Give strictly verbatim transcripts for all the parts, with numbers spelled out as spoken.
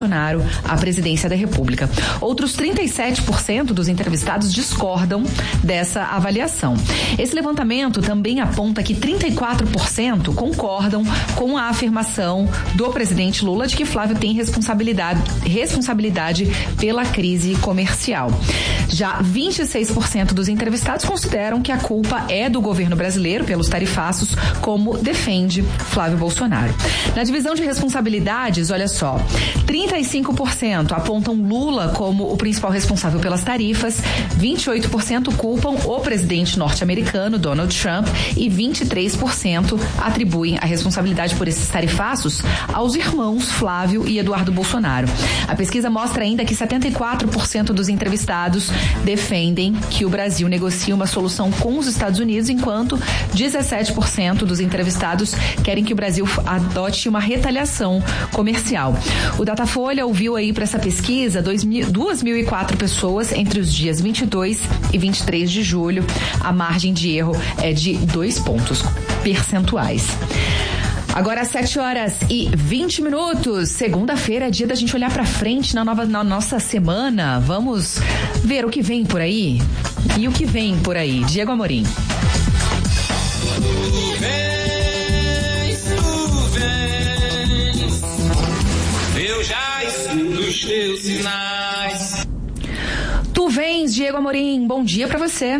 Bolsonaro à presidência da República. Outros trinta e sete por cento dos entrevistados discordam dessa avaliação. Esse levantamento também aponta que trinta e quatro por cento concordam com a afirmação do presidente Lula de que Flávio tem responsabilidade, responsabilidade pela crise comercial. Já vinte e seis por cento dos entrevistados consideram que a culpa é do governo brasileiro pelos tarifaços, como defende Flávio Bolsonaro. Na divisão de responsabilidades, olha só, trinta e cinco por cento apontam Lula como o principal responsável pelas tarifas, vinte e oito por cento culpam o presidente norte-americano, Donald Trump, e vinte e três por cento atribuem a responsabilidade por esses tarifaços aos irmãos Flávio e Eduardo Bolsonaro. A pesquisa mostra ainda que setenta e quatro por cento dos entrevistados defendem que o Brasil negocie uma solução com os Estados Unidos, enquanto dezessete por cento dos entrevistados querem que o Brasil adote uma retaliação comercial. O Datafolha ouviu aí para essa pesquisa duas mil e quatro pessoas entre os dias vinte e dois e vinte e três de julho. A margem de erro é de dois pontos percentuais. Agora às sete horas e vinte minutos, segunda-feira é dia da gente olhar pra frente na, nova, na nossa semana. Vamos ver o que vem por aí e o que vem por aí. Diego Amorim. Tu vens, tu vens, eu já escuto os teus sinais. Tu vens, Diego Amorim, bom dia pra você.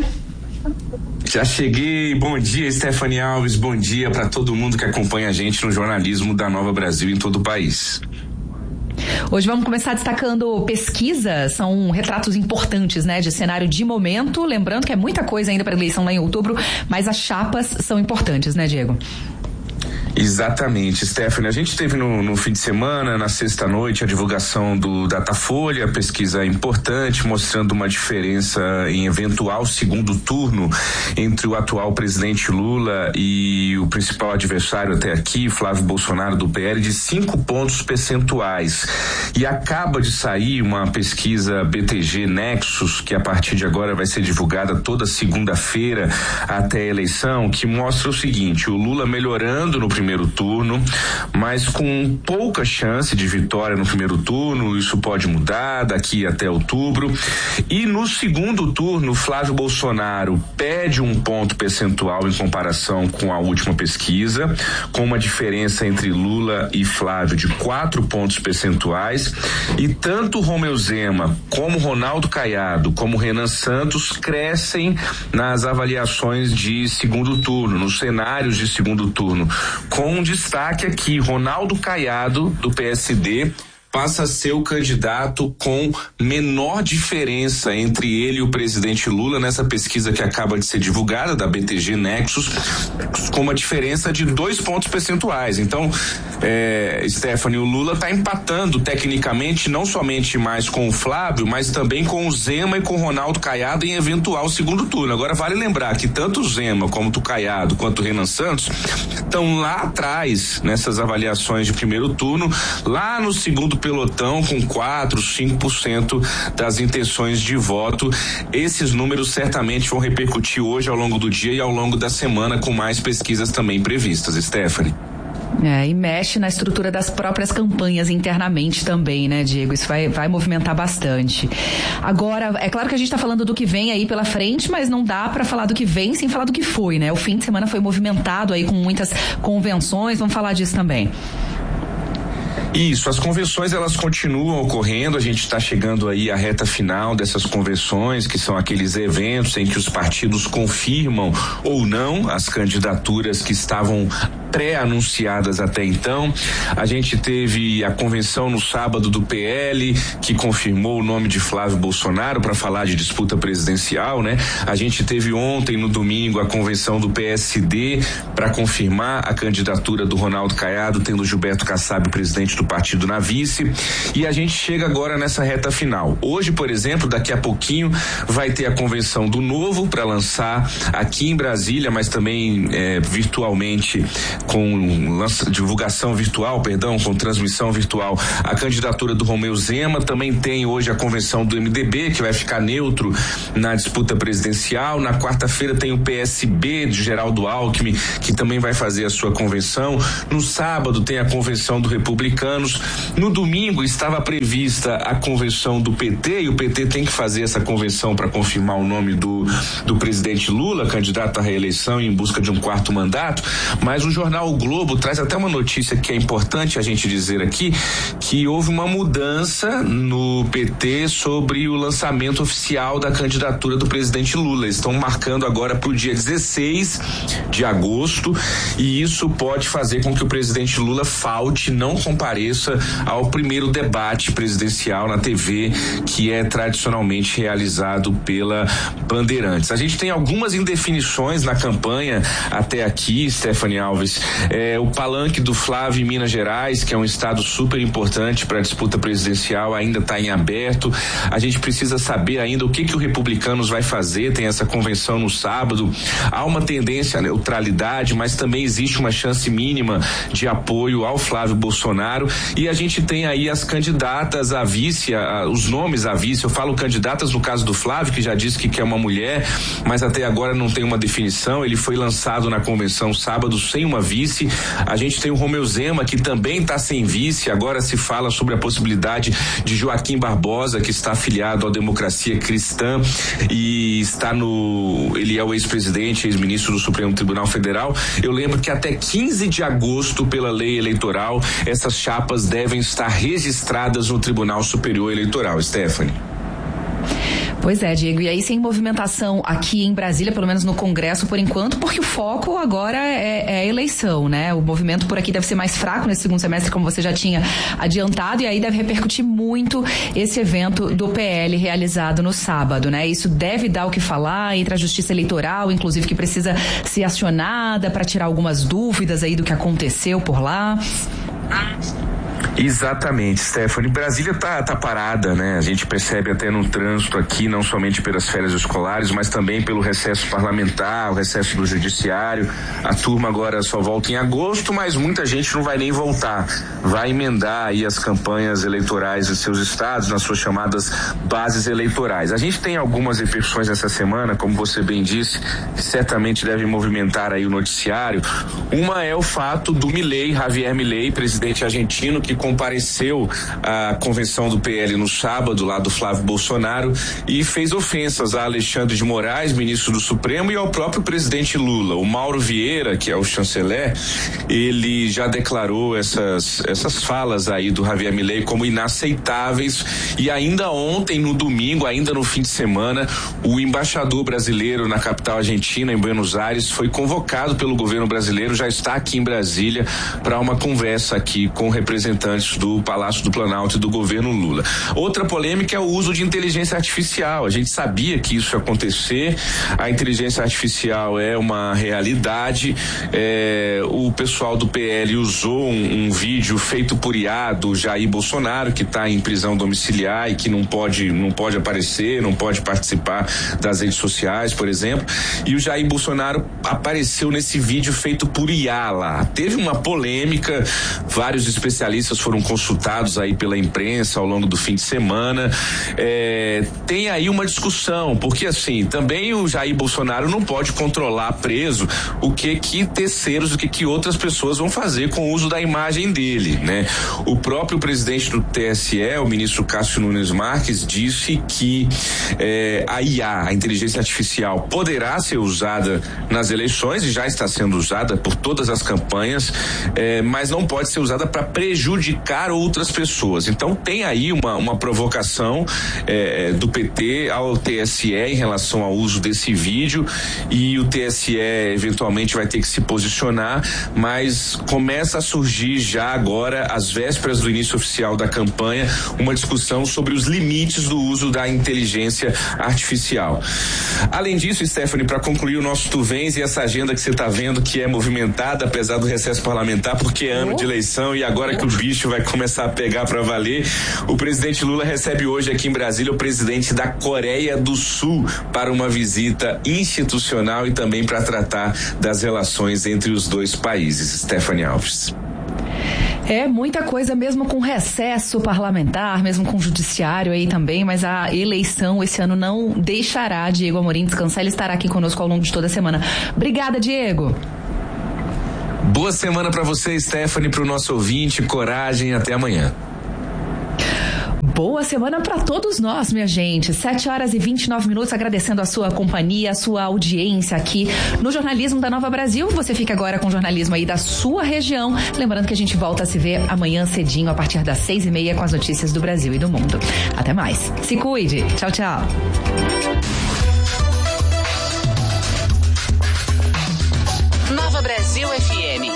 Já cheguei, bom dia Stephanie Alves, bom dia para todo mundo que acompanha a gente no jornalismo da Nova Brasil em todo o país. Hoje vamos começar destacando pesquisas, são retratos importantes, né, de cenário de momento, lembrando que é muita coisa ainda para a eleição lá em outubro, mas as chapas são importantes, né, Diego? Exatamente, Stephanie. A gente teve no, no fim de semana, na sexta-noite, a divulgação do Datafolha, pesquisa importante, mostrando uma diferença em eventual segundo turno entre o atual presidente Lula e o principal adversário até aqui, Flávio Bolsonaro, do P L, de cinco pontos percentuais. E acaba de sair uma pesquisa B T G Nexus, que a partir de agora vai ser divulgada toda segunda-feira até a eleição, que mostra o seguinte: o Lula melhorando no primeiro turno, mas com pouca chance de vitória no primeiro turno. Isso pode mudar daqui até outubro. E no segundo turno, Flávio Bolsonaro perde um ponto percentual em comparação com a última pesquisa, com uma diferença entre Lula e Flávio de quatro pontos percentuais. E tanto Romeu Zema como Ronaldo Caiado, como Renan Santos crescem nas avaliações de segundo turno, nos cenários de segundo turno, com um destaque aqui: Ronaldo Caiado, do P S D, passa a ser o candidato com menor diferença entre ele e o presidente Lula nessa pesquisa que acaba de ser divulgada da B T G Nexus, com uma diferença de dois pontos percentuais. Então, é, Stephanie, o Lula está empatando tecnicamente não somente mais com o Flávio, mas também com o Zema e com o Ronaldo Caiado em eventual segundo turno. Agora vale lembrar que tanto o Zema como o Caiado quanto o Renan Santos estão lá atrás nessas avaliações de primeiro turno, lá no segundo pelotão, com quatro, cinco por cento das intenções de voto. Esses números certamente vão repercutir hoje ao longo do dia e ao longo da semana, com mais pesquisas também previstas, Stephanie. É, e mexe na estrutura das próprias campanhas internamente também, né, Diego? Isso vai, vai movimentar bastante. Agora, é claro que a gente tá falando do que vem aí pela frente, mas não dá para falar do que vem sem falar do que foi, né? O fim de semana foi movimentado aí com muitas convenções, vamos falar disso também. Isso, as convenções elas continuam ocorrendo, a gente está chegando aí à reta final dessas convenções, que são aqueles eventos em que os partidos confirmam ou não as candidaturas que estavam pré-anunciadas até então. A gente teve a convenção no sábado do P L, que confirmou o nome de Flávio Bolsonaro para falar de disputa presidencial, né? A gente teve ontem, no domingo, a convenção do P S D para confirmar a candidatura do Ronaldo Caiado, tendo Gilberto Kassab, presidente do partido, na vice. E a gente chega agora nessa reta final. Hoje, por exemplo, daqui a pouquinho vai ter a convenção do Novo para lançar aqui em Brasília, mas também é, virtualmente com lança, divulgação virtual, perdão, com transmissão virtual, a candidatura do Romeu Zema. Também tem hoje a convenção do M D B, que vai ficar neutro na disputa presidencial. Na quarta-feira tem o P S B de Geraldo Alckmin, que também vai fazer a sua convenção. No sábado tem a convenção do Republicanos. No domingo estava prevista a convenção do P T, e o P T tem que fazer essa convenção para confirmar o nome do, do presidente Lula, candidato à reeleição em busca de um quarto mandato. Mas o jornal O Globo traz até uma notícia que é importante a gente dizer aqui, que houve uma mudança no P T sobre o lançamento oficial da candidatura do presidente Lula. Estão marcando agora para o dia dezesseis de agosto, e isso pode fazer com que o presidente Lula falte, não compareça ao primeiro debate presidencial na T V, que é tradicionalmente realizado pela Bandeirantes. A gente tem algumas indefinições na campanha até aqui, Stephanie Alves. É, o palanque do Flávio em Minas Gerais, que é um estado super importante para a disputa presidencial, ainda está em aberto. A gente precisa saber ainda o que que o Republicanos vai fazer. Tem essa convenção no sábado. Há uma tendência à neutralidade, mas também existe uma chance mínima de apoio ao Flávio Bolsonaro. E a gente tem aí as candidatas à vice, a, os nomes à vice. Eu falo candidatas no caso do Flávio, que já disse que quer uma mulher, mas até agora não tem uma definição. Ele foi lançado na convenção sábado sem uma vice. A gente tem o Romeu Zema, que também está sem vice. Agora se fala sobre a possibilidade de Joaquim Barbosa, que está afiliado à Democracia Cristã e está no, ele é o ex-presidente, ex-ministro do Supremo Tribunal Federal. Eu lembro que até quinze de agosto, pela lei eleitoral, essas chapas devem estar registradas no Tribunal Superior Eleitoral. Stephanie. Pois é, Diego, e aí sem movimentação aqui em Brasília, pelo menos no Congresso por enquanto, porque o foco agora é, é a eleição, né? O movimento por aqui deve ser mais fraco nesse segundo semestre, como você já tinha adiantado, e aí deve repercutir muito esse evento do P L realizado no sábado, né? Isso deve dar o que falar entre a Justiça Eleitoral, inclusive, que precisa ser acionada para tirar algumas dúvidas aí do que aconteceu por lá. Exatamente, Stephanie. Brasília tá, tá parada, né? A gente percebe até no trânsito aqui, não somente pelas férias escolares, mas também pelo recesso parlamentar, o recesso do judiciário. A turma agora só volta em agosto, mas muita gente não vai nem voltar. Vai emendar aí as campanhas eleitorais em seus estados, nas suas chamadas bases eleitorais. A gente tem algumas repercussões essa semana, como você bem disse, que certamente devem movimentar aí o noticiário. Uma é o fato do Milei, Javier Milei, presidente argentino, que compareceu à convenção do P L no sábado, lá do Flávio Bolsonaro, e fez ofensas a Alexandre de Moraes, ministro do Supremo, e ao próprio presidente Lula. O Mauro Vieira, que é o chanceler, ele já declarou essas, essas falas aí do Javier Milei como inaceitáveis, e ainda ontem, no domingo, ainda no fim de semana, o embaixador brasileiro na capital argentina, em Buenos Aires, foi convocado pelo governo brasileiro, já está aqui em Brasília para uma conversa aqui com representantes do Palácio do Planalto e do governo Lula. Outra polêmica é o uso de inteligência artificial. A gente sabia que isso ia acontecer. A inteligência artificial é uma realidade. É, o pessoal do P L usou um, um vídeo feito por I A do Jair Bolsonaro, que está em prisão domiciliar e que não pode, não pode aparecer, não pode participar das redes sociais, por exemplo. E o Jair Bolsonaro apareceu nesse vídeo feito por I A lá. Teve uma polêmica, vários especialistas foram consultados aí pela imprensa ao longo do fim de semana. É, tem aí uma discussão, porque assim, também o Jair Bolsonaro não pode controlar preso o que que terceiros, o que que outras pessoas vão fazer com o uso da imagem dele, né? O próprio presidente do T S E, o ministro Cássio Nunes Marques, disse que é, a I A, a inteligência artificial, poderá ser usada nas eleições e já está sendo usada por todas as campanhas, é, mas não pode ser usada para prejudicar outras pessoas. Então tem aí uma, uma provocação é, do P T ao T S E em relação ao uso desse vídeo, e o T S E eventualmente vai ter que se posicionar, mas começa a surgir já agora, às vésperas do início oficial da campanha, uma discussão sobre os limites do uso da inteligência artificial. Além disso, Stephanie, para concluir o nosso Tu Vens e essa agenda que você está vendo que é movimentada, apesar do recesso parlamentar, porque é ano de eleição e agora que o bicho bicho vai começar a pegar para valer. O presidente Lula recebe hoje aqui em Brasília o presidente da Coreia do Sul para uma visita institucional e também para tratar das relações entre os dois países. Stephanie Alves. É muita coisa, mesmo com recesso parlamentar, mesmo com judiciário aí também, mas a eleição esse ano não deixará Diego Amorim descansar. Ele estará aqui conosco ao longo de toda a semana. Obrigada, Diego. Boa semana para você, Stephanie, para o nosso ouvinte. Coragem, até amanhã. Boa semana para todos nós, minha gente. sete horas e vinte e nove minutos, agradecendo a sua companhia, a sua audiência aqui no Jornalismo da Nova Brasil. Você fica agora com o jornalismo aí da sua região. Lembrando que a gente volta a se ver amanhã cedinho, a partir das seis e meia, com as notícias do Brasil e do mundo. Até mais. Se cuide. Tchau, tchau. Nova Brasil F M.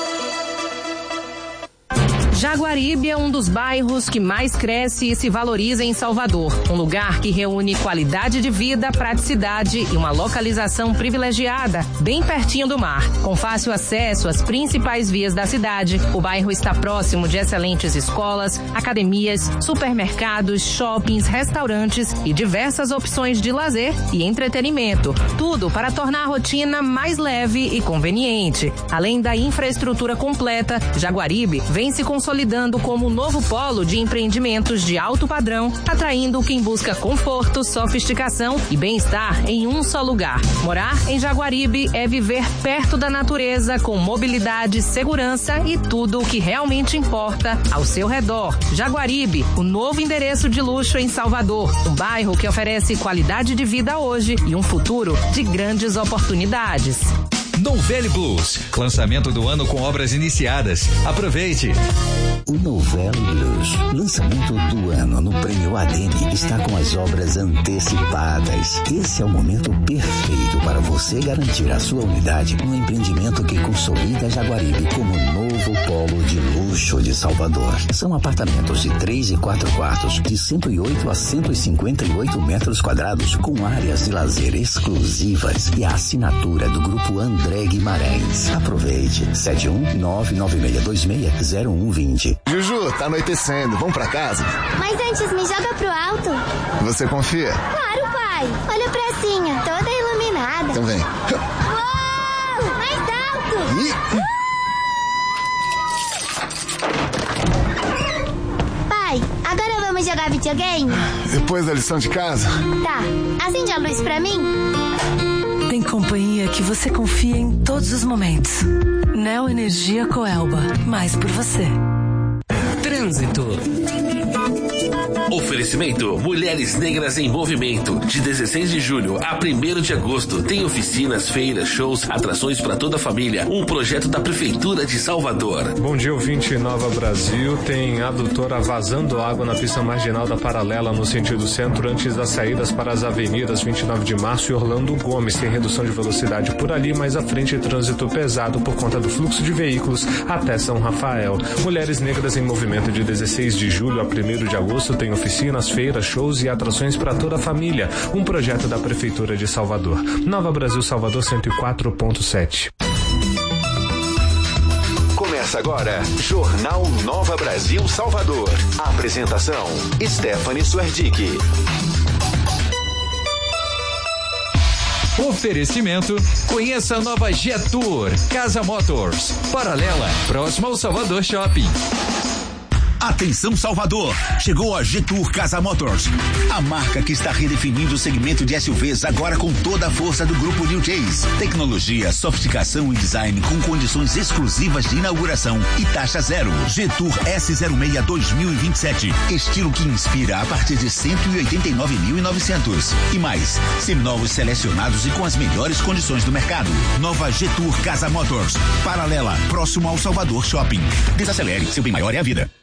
Jaguaribe é um dos bairros que mais cresce e se valoriza em Salvador. Um lugar que reúne qualidade de vida, praticidade e uma localização privilegiada, bem pertinho do mar. Com fácil acesso às principais vias da cidade, o bairro está próximo de excelentes escolas, academias, supermercados, shoppings, restaurantes e diversas opções de lazer e entretenimento. Tudo para tornar a rotina mais leve e conveniente. Além da infraestrutura completa, Jaguaribe vem se consolidando consolidando como um novo polo de empreendimentos de alto padrão, atraindo quem busca conforto, sofisticação e bem-estar em um só lugar. Morar em Jaguaribe é viver perto da natureza, com mobilidade, segurança e tudo o que realmente importa ao seu redor. Jaguaribe, o novo endereço de luxo em Salvador, um bairro que oferece qualidade de vida hoje e um futuro de grandes oportunidades. Nouvelle Blues, lançamento do ano com obras iniciadas. Aproveite! O Nouvelle Blues, lançamento do ano no Prêmio A D M, está com as obras antecipadas. Esse é o momento perfeito para você garantir a sua unidade no empreendimento que consolida Jaguaribe como novo polo de luxo de Salvador. São apartamentos de três e quatro quartos, de cento e oito a cento e cinquenta e oito metros quadrados, com áreas de lazer exclusivas e a assinatura do Grupo André Guimarães. Aproveite. sete um nove nove seis dois seis zero um dois zero. Juju, tá anoitecendo. Vamos pra casa? Mas antes, me joga pro alto. Você confia? Claro, pai. Olha a pracinha, toda iluminada. Então vem. Uou! Mais alto! Ih! Pai, agora vamos jogar videogame? Depois da lição de casa? Tá. Acende a luz pra mim. Tem companhia que você confia em todos os momentos. Neo Energia Coelba. Mais por você. Trânsito. Oferecimento Mulheres Negras em Movimento. De dezesseis de julho a primeiro de agosto tem oficinas, feiras, shows, atrações para toda a família. Um projeto da Prefeitura de Salvador. Bom dia, ouvinte Nova Brasil. Tem adutora vazando água na pista marginal da Paralela no sentido centro antes das saídas para as avenidas vinte e nove de março e Orlando Gomes. Tem redução de velocidade por ali, mas à frente trânsito pesado por conta do fluxo de veículos até São Rafael. Mulheres Negras em Movimento de dezesseis de julho a primeiro de agosto tem oficinas, feiras, shows e atrações para toda a família. Um projeto da Prefeitura de Salvador. Nova Brasil, Salvador cento e quatro ponto sete. Começa agora, Jornal Nova Brasil Salvador. Apresentação, Stephanie Suerdick. Oferecimento, conheça a nova Jetour, Casa Motors, Paralela, próximo ao Salvador Shopping. Atenção Salvador, chegou a Jetour Casa Motors, a marca que está redefinindo o segmento de S U Vs agora com toda a força do grupo New Chase. Tecnologia, sofisticação e design com condições exclusivas de inauguração e taxa zero. Jetour S zero seis dois mil e vinte e sete, estilo que inspira a partir de cento e oitenta e nove mil e novecentos. E mais, seminovos selecionados e com as melhores condições do mercado. Nova Jetour Casa Motors, Paralela, próximo ao Salvador Shopping. Desacelere, seu bem maior é a vida.